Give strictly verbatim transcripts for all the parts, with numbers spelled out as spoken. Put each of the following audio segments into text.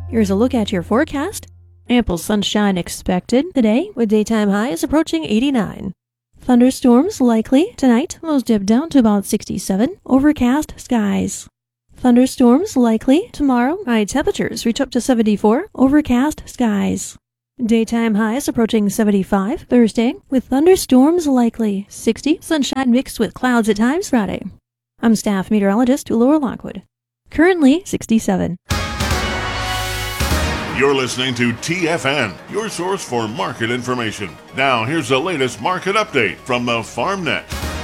Here's a look at your forecast. Ample sunshine expected today, with daytime highs approaching eighty-nine. Thunderstorms likely tonight, most dip down to about sixty-seven. Overcast skies. Thunderstorms likely tomorrow, high temperatures reach up to seventy-four. Overcast skies. Daytime highs approaching seventy-five Thursday, with thunderstorms likely. sixty. Sunshine mixed with clouds at times Friday. I'm staff meteorologist Laura Lockwood. Currently sixty-seven. You're listening to T F N, your source for market information. Now, here's the latest market update from the FarmNet.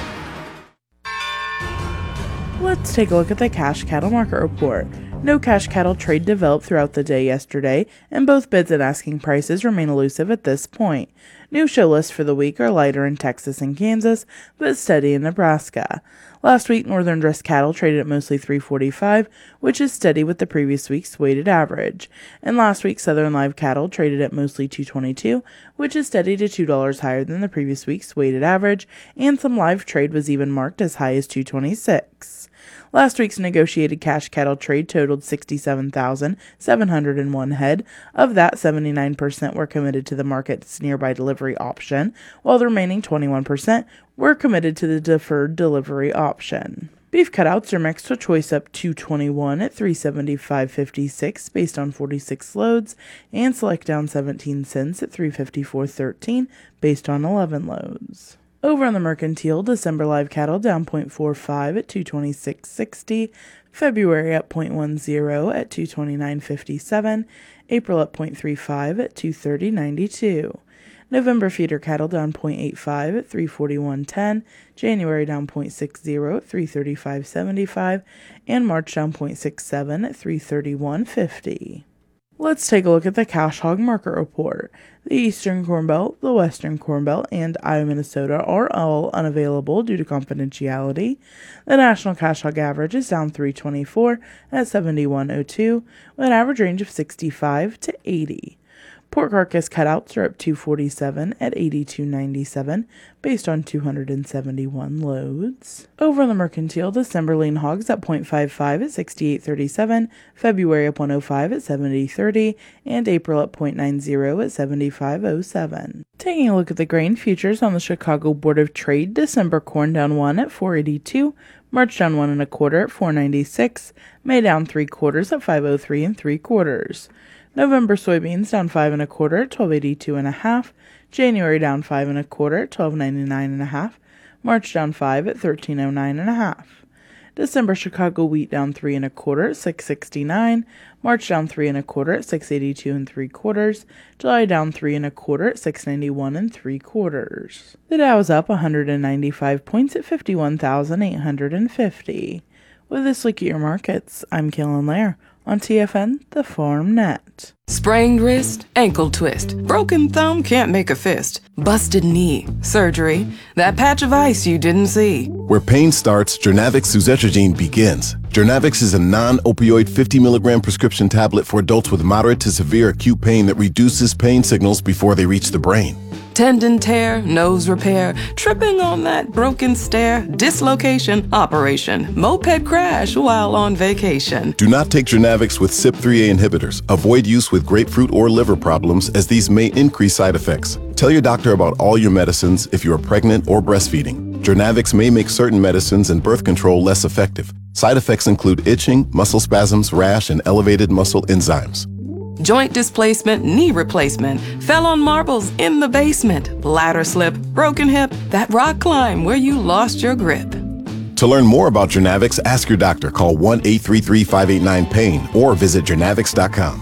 Let's take a look at the cash cattle market report. No cash cattle trade developed throughout the day yesterday, and both bids and asking prices remain elusive at this point. New show lists for the week are lighter in Texas and Kansas, but steady in Nebraska. Last week, northern dressed cattle traded at mostly three forty-five, which is steady with the previous week's weighted average. And last week, southern live cattle traded at mostly two twenty-two, which is steady to two dollars higher than the previous week's weighted average, and some live trade was even marked as high as two twenty-six. Last week's negotiated cash cattle trade totaled sixty-seven thousand seven hundred one head. Of that, seventy-nine percent were committed to the market's nearby delivery option, while the remaining twenty-one percent were committed to the deferred delivery option. Beef cutouts are mixed with choice up two twenty-one at three seventy-five fifty-six based on forty-six loads, and select down seventeen cents at three fifty-four thirteen based on eleven loads. Over on the mercantile, December live cattle down zero point four five at two twenty-six sixty, February up zero point one zero at two twenty-nine fifty-seven, April up zero point three five at two thirty ninety-two. November feeder cattle down zero point eight five at three forty-one ten, January down zero point six zero at three thirty-five seventy-five, and March down zero point six seven at three thirty-one fifty. Let's take a look at the cash hog market report. The Eastern Corn Belt, the Western Corn Belt, and Iowa, Minnesota are all unavailable due to confidentiality. The national cash hog average is down three twenty-four at seventy-one oh two, with an average range of sixty-five to eighty. Pork carcass cutouts are up two forty-seven at eighty-two ninety-seven based on two hundred seventy-one loads. Over on the mercantile, December lean hogs up zero point five five at sixty-eight thirty-seven, February up one oh five at seventy thirty, and April up zero point nine zero at seventy-five oh seven. Taking a look at the grain futures on the Chicago Board of Trade, December corn down one at four eighty-two, March down one and a quarter at four ninety-six, May down three quarters at five oh three and three quarters. November soybeans down five and a quarter at twelve eighty-two and a half, January down five and a quarter at twelve ninety-nine and a half, March down five at thirteen oh nine and a half. December Chicago wheat down three and a quarter at six sixty-nine, March down three and a quarter at six eighty-two and three quarters, July down three and a quarter at six ninety-one and three quarters. The Dow is up one hundred ninety-five points at fifty-one thousand eight hundred fifty. With this look at your markets, I'm Kaylin Lair on T F N, the FarmNet. Sprained wrist, ankle twist, broken thumb, can't make a fist, busted knee, surgery, that patch of ice you didn't see. Where pain starts, Journavx suzetrigine begins. Journavx is a non-opioid fifty milligram prescription tablet for adults with moderate to severe acute pain that reduces pain signals before they reach the brain. Tendon tear, nose repair, tripping on that broken stair, dislocation, operation, moped crash while on vacation. Do not take Journavx with C Y P three A inhibitors. Avoid use with grapefruit or liver problems, as these may increase side effects. Tell your doctor about all your medicines if you are pregnant or breastfeeding. Journavx may make certain medicines and birth control less effective. Side effects include itching, muscle spasms, rash, and elevated muscle enzymes. Joint displacement, knee replacement, fell on marbles in the basement, ladder slip, broken hip, that rock climb where you lost your grip. To learn more about Journavx, ask your doctor. Call one eight three three, five eight nine, pain or visit journavx dot com.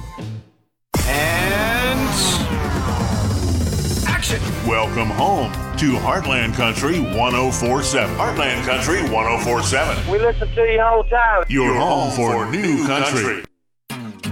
And action! Welcome home to Heartland Country one oh four point seven. Heartland Country one oh four point seven. We listen to you all the time. Your home for new country.